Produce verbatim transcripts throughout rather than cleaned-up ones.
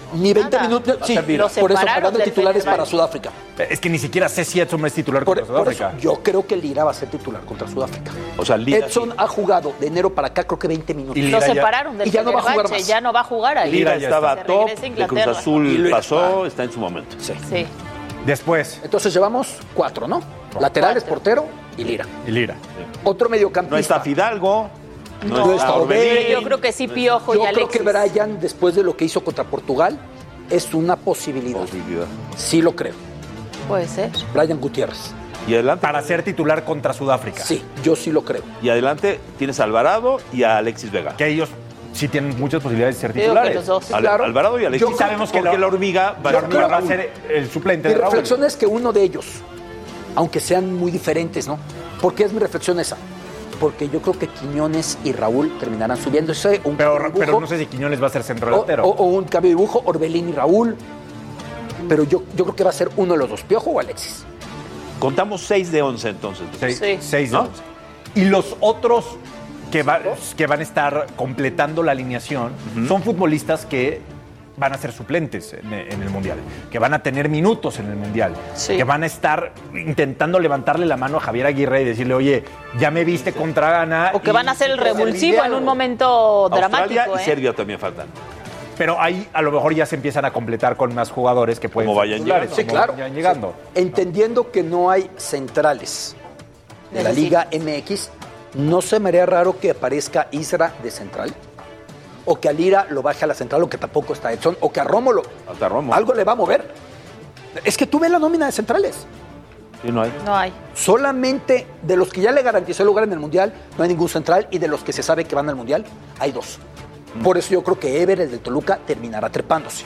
Ni veinte Nada. minutos. Sí, Lo por eso separaron hablando de del titulares Fenerbahce. para Sudáfrica. Es que ni siquiera sé si Edson es titular Por, contra por Sudáfrica. eso, yo creo que Lira va a ser titular contra Sudáfrica. O sea, Lira, Edson ha jugado de enero para acá creo que veinte minutos. Y Lo Lira ya- separaron del y ya no va a jugar Fenerbahce, más. ya no va a jugar ahí. Lira ya estaba Se top, regresa a de Cruz Inglaterra. Y Azul Lira pasó, está. está en su momento. Sí. Sí. Después, Entonces llevamos cuatro, ¿no? Laterales, Cuatro. portero y Lira. y Lira. Otro mediocampista. No está Fidalgo, no, No, está está Orbelín. Orbelín. Yo creo que sí, Piojo Yo y creo Alexis. que Brian, después de lo que hizo contra Portugal, es una posibilidad. Posibilidad. Sí lo creo. Puede ser. Brian Gutiérrez. Y adelante, Para ser titular contra Sudáfrica. Sí, yo sí lo creo. y adelante tienes a Alvarado y a Alexis Vega. Que ellos sí tienen muchas posibilidades de ser Yo digo que titulares. los dos. Al- claro. Alvarado y Alexis. Yo Y sabemos que porque la, la hormiga va la a hormiga va a ser el suplente Mi de Raúl. reflexión es que uno de ellos, aunque sean muy diferentes, ¿no? ¿Por qué es mi reflexión esa? Porque yo creo que Quiñones y Raúl terminarán subiéndose. Un Pero, cambio de pero dibujo, no sé si Quiñones va a ser centro o, delantero. o- o un cambio de dibujo, Orbelín y Raúl. Pero yo, yo creo que va a ser uno de los dos, Piojo o Alexis. Contamos seis de once entonces. Seis, Sí. seis de ¿No? once. Y los otros que, va- que van a estar completando la alineación son futbolistas que van a ser suplentes en, en el Mundial, que van a tener minutos en el Mundial, Sí. que van a estar intentando levantarle la mano a Javier Aguirre y decirle, oye, ya me viste contra Ghana. O que y- van a ser el puede ser revulsivo en lidiado. un momento Australia dramático. y ¿eh? Serbia también faltan. Pero ahí a lo mejor ya se empiezan a completar con más jugadores que pueden Como ser vayan titulares, llegando. Sí, como claro. vayan llegando. Entendiendo que no hay centrales de la Eso sí. Liga M X, ¿no se me haría raro que aparezca Isra de central? O que a Lira lo baje a la central, o que tampoco está Edson, o que a Rómulo. Hasta Romo. Algo le va a mover. Es que tú ves la nómina de centrales. Sí, no hay. No hay. Solamente de los que ya le garantizó el lugar en el Mundial, no hay ningún central, y de los que se sabe que van al Mundial, hay dos. Por eso yo creo que Ever, el de Toluca, terminará trepándose.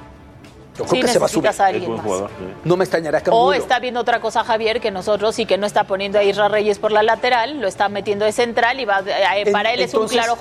Yo creo Sí, que se va a subir. necesitas a Es alguien buen más. jugador. sí. No me extrañaría que O Angulo. está viendo otra cosa Javier que nosotros y que no está poniendo a Isra Reyes por la lateral, lo está metiendo de central y va, eh, para él es un Entonces, claro